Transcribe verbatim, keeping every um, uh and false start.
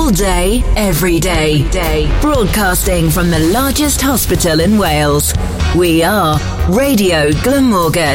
All day, every day. day. Broadcasting from the largest hospital in Wales. We are Radio Glamorgan.